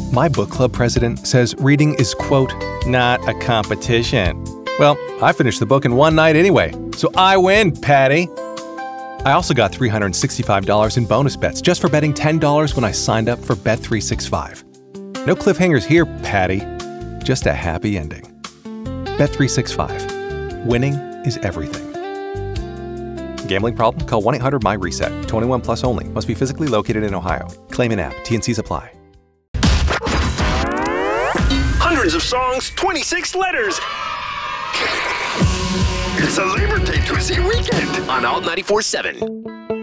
My book club president says reading is, quote, not a competition. Well, I finished the book in one night anyway, so I win, Patty. I also got $365 in bonus bets just for betting $10 when I signed up for Bet365. No cliffhangers here, Patty. Just a happy ending. Bet365. Winning is everything. Gambling problem? Call 1-800-MY-RESET. 21 plus only. Must be physically located in Ohio. Claim in app. T&Cs apply. Hundreds of songs, 26 letters. It's a Labor Day Tuesday weekend on Alt 94.7.